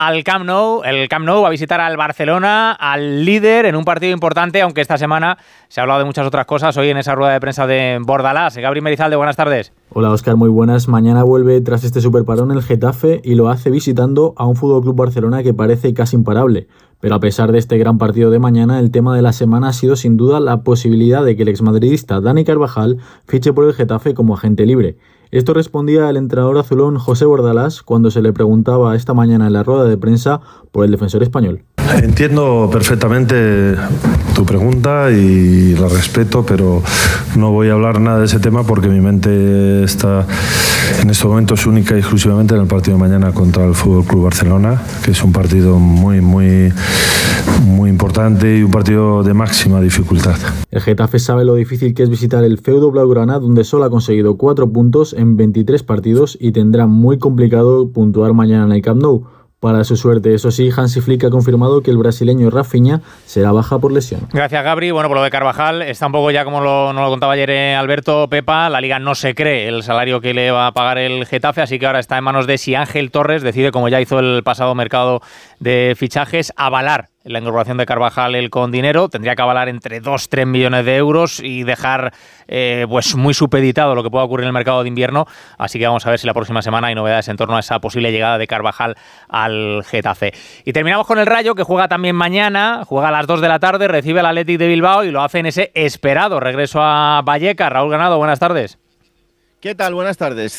al Camp Nou. El Camp Nou va a visitar al Barcelona, al líder, en un partido importante, aunque esta semana se ha hablado de muchas otras cosas. Hoy en esa rueda de prensa de Bordalás. Gabri Merizalde, buenas tardes. Hola Óscar, muy buenas. Mañana vuelve tras este superparón el Getafe y lo hace visitando a un FC Barcelona que parece casi imparable. Pero a pesar de este gran partido de mañana, el tema de la semana ha sido sin duda la posibilidad de que el exmadridista Dani Carvajal fiche por el Getafe como agente libre. Esto respondía el entrenador azulón José Bordalás cuando se le preguntaba esta mañana en la rueda de prensa por el defensor español. Entiendo perfectamente tu pregunta y la respeto, pero no voy a hablar nada de ese tema porque mi mente está en estos momentos única y exclusivamente en el partido de mañana contra el FC Barcelona, que es un partido muy importante y un partido de máxima dificultad. El Getafe sabe lo difícil que es visitar el feudo blaugrana, donde solo ha conseguido 4 puntos en 23 partidos y tendrá muy complicado puntuar mañana en el Camp Nou. Para su suerte, eso sí, Hansi Flick ha confirmado que el brasileño Rafinha será baja por lesión. Gracias, Gabri. Bueno, por lo de Carvajal, está un poco ya como nos lo contaba ayer Alberto, Pepa, la Liga no se cree el salario que le va a pagar el Getafe, así que ahora está en manos de si Ángel Torres decide, como ya hizo el pasado mercado de fichajes, avalar la incorporación de Carvajal con dinero. Tendría que avalar entre 2-3 millones de euros y dejar pues muy supeditado lo que pueda ocurrir en el mercado de invierno. Así que vamos a ver si la próxima semana hay novedades en torno a esa posible llegada de Carvajal al Getafe. Y terminamos con el Rayo, que juega también mañana, juega a las 2 de la tarde, recibe al Athletic de Bilbao y lo hace en ese esperado regreso a Vallecas. Raúl Ganado, buenas tardes. ¿Qué tal? Buenas tardes.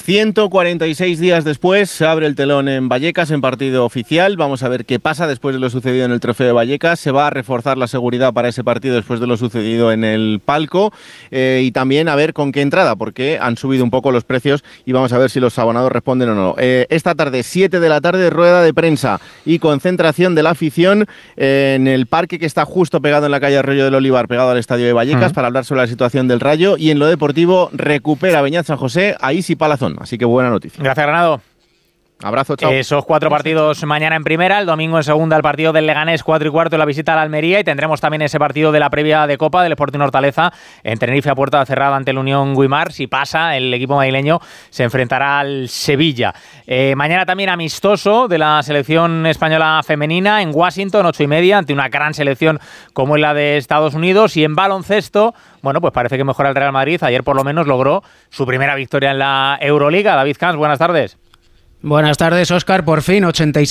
146 días después se abre el telón en Vallecas en partido oficial. Vamos a ver qué pasa después de lo sucedido en el Trofeo de Vallecas. Se va a reforzar la seguridad para ese partido después de lo sucedido en el palco y también a ver con qué entrada, porque han subido un poco los precios y vamos a ver si los abonados responden o no. Esta tarde, 7 de la tarde, rueda de prensa y concentración de la afición en el parque que está justo pegado en la calle Arroyo del Olivar, pegado al estadio de Vallecas, para hablar sobre la situación del Rayo. Y en lo deportivo recupera Beñat San José a Isi Palazón, así que buena noticia. Gracias, Granado. Abrazo, chao. Esos 4 partidos mañana en primera, el domingo en segunda el partido del Leganés 4:15, la visita a la Almería, y tendremos también ese partido de la previa de Copa del Sporting Hortaleza en Tenerife a puerta cerrada ante el Unión Guimar. Si pasa, el equipo madrileño se enfrentará al Sevilla. Mañana también amistoso de la selección española femenina en Washington, 8:30, ante una gran selección como es la de Estados Unidos. Y en baloncesto, bueno, pues parece que mejora el Real Madrid. Ayer por lo menos logró su primera victoria en la Euroliga. David Camps, buenas tardes. Buenas tardes, Óscar. Por fin,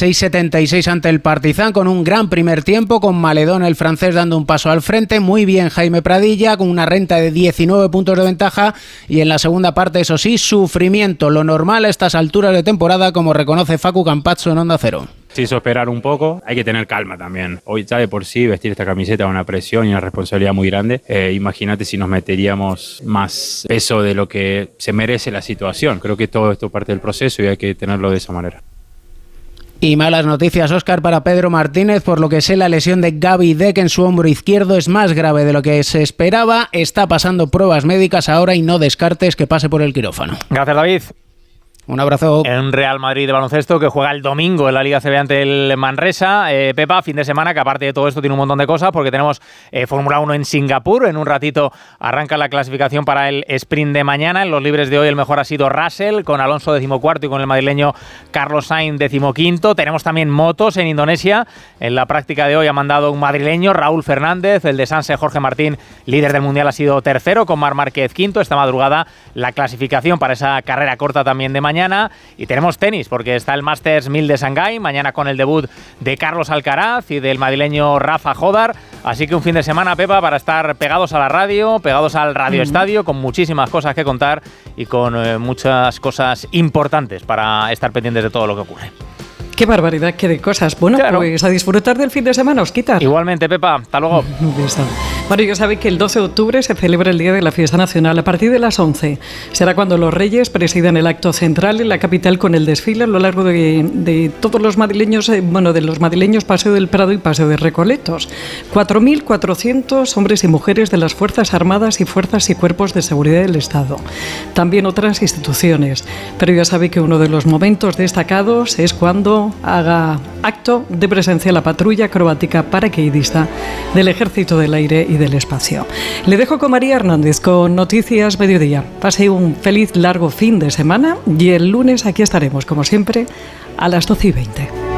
86-76 ante el Partizan, con un gran primer tiempo, con Maledón, el francés, dando un paso al frente. Muy bien Jaime Pradilla, con una renta de 19 puntos de ventaja. Y en la segunda parte, eso sí, sufrimiento. Lo normal a estas alturas de temporada, como reconoce Facu Campazzo en Onda Cero. Se hizo esperar un poco, hay que tener calma también. Hoy ya de por sí vestir esta camiseta es una presión y una responsabilidad muy grande. Imagínate si nos meteríamos más peso de lo que se merece la situación. Creo que todo esto es parte del proceso y hay que tenerlo de esa manera. Y malas noticias, Óscar, para Pedro Martínez, por lo que sé la lesión de Gaby Deck en su hombro izquierdo es más grave de lo que se esperaba. Está pasando pruebas médicas ahora y no descartes que pase por el quirófano. Gracias, David. Un abrazo. En Real Madrid de baloncesto, que juega el domingo en la Liga CB ante el Manresa. Pepa, fin de semana, que aparte de todo esto tiene un montón de cosas, porque tenemos Fórmula 1 en Singapur. En un ratito arranca la clasificación para el sprint de mañana. En los libres de hoy el mejor ha sido Russell, con Alonso 14º y con el madrileño Carlos Sainz 15º. Tenemos también motos en Indonesia. En la práctica de hoy ha mandado un madrileño, Raúl Fernández. El de Sanse, Jorge Martín, líder del Mundial, ha sido tercero, con Marc Márquez quinto. Esta madrugada la clasificación para esa carrera corta también de mañana. Y tenemos tenis, porque está el Masters 1000 de Shanghái, mañana con el debut de Carlos Alcaraz y del madrileño Rafa Jodar. Así que un fin de semana, Pepa, para estar pegados a la radio, pegados al Radio Estadio, con muchísimas cosas que contar y con muchas cosas importantes para estar pendientes de todo lo que ocurre. Qué barbaridad, qué de cosas. Bueno, claro, pues a disfrutar del fin de semana, Osquitar. Igualmente, Pepa. Hasta luego. Bueno, ya sabéis que el 12 de octubre se celebra el Día de la Fiesta Nacional a partir de las 11. Será cuando los Reyes presidan el acto central en la capital con el desfile a lo largo de todos los madrileños, de los madrileños Paseo del Prado y Paseo de Recoletos. 4.400 hombres y mujeres de las Fuerzas Armadas y Fuerzas y Cuerpos de Seguridad del Estado. También otras instituciones. Pero ya sabéis que uno de los momentos destacados es cuando haga acto de presencia la patrulla acrobática paracaidista del Ejército del Aire y del Espacio. Le dejo con María Hernández con Noticias Mediodía. Pase un feliz largo fin de semana y el lunes aquí estaremos, como siempre, a las 12:20.